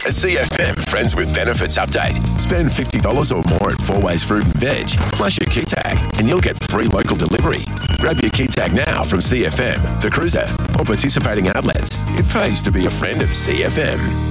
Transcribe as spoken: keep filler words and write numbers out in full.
A C F M Friends with Benefits update. Spend fifty dollars or more at Four Ways Fruit and Veg, plus your key tag, and you'll get free local delivery. Grab your key tag now from C F M, The Cruiser, or participating outlets. It pays to be a friend of C F M.